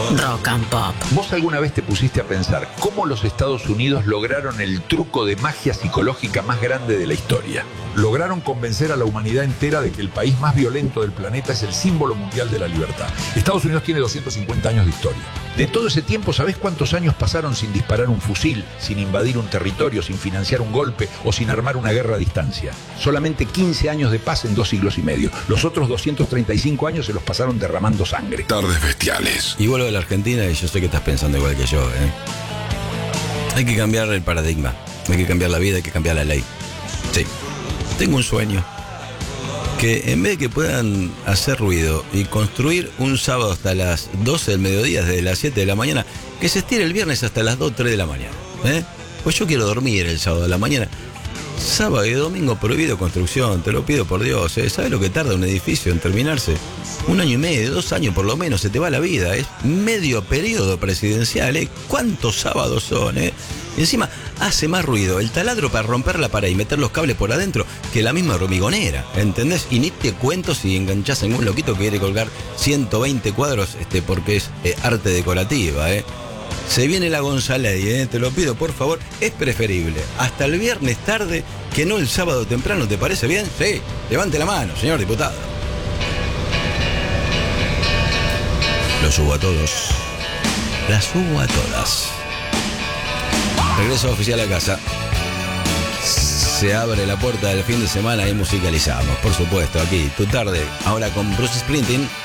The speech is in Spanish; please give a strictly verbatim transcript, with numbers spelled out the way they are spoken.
Rock and Pop. ¿Vos alguna vez te pusiste a pensar cómo los Estados Unidos lograron el truco de magia psicológica más grande de la historia? Lograron convencer a la humanidad entera de que el país más violento del planeta es el símbolo mundial de la libertad. Estados Unidos tiene doscientos cincuenta años de historia. De todo ese tiempo, ¿sabés cuántos años pasaron sin disparar un fusil, sin invadir un territorio, sin financiar un golpe o sin armar una guerra a distancia? Solamente quince años de paz en dos siglos y medio. Los otros doscientos treinta y cinco años se los pasaron derramando sangre. Tardes bestiales. Y vuelvo a la Argentina y yo sé que estás pensando igual que yo, ¿eh? Hay que cambiar el paradigma, hay que cambiar la vida, hay que cambiar la ley. Sí, tengo un sueño. Que en vez de que puedan hacer ruido y construir un sábado hasta las doce del mediodía, desde las siete de la mañana, que se estire el viernes hasta las dos, tres de la mañana, ¿eh? Pues yo quiero dormir el sábado de la mañana. Sábado y domingo prohibido construcción, te lo pido por Dios, ¿eh? ¿Sabes lo que tarda un edificio en terminarse? Un año y medio, dos años por lo menos, se te va la vida, es medio periodo presidencial, ¿eh? ¿Cuántos sábados son, eh? Y encima hace más ruido el taladro para romper la pared y meter los cables por adentro que la misma hormigonera, ¿entendés? Y ni te cuento si enganchás a algún loquito que quiere colgar ciento veinte cuadros este, porque es eh, arte decorativa, ¿eh? Se viene la González, ¿eh? Te lo pido por favor, es preferible hasta el viernes tarde que no el sábado temprano, ¿te parece bien? Sí, levante la mano, señor diputado. Los subo a todos, las subo a todas. Regreso oficial a casa. Se abre la puerta del fin de semana y musicalizamos, por supuesto, aquí, tu tarde, ahora con Bruce Springsteen.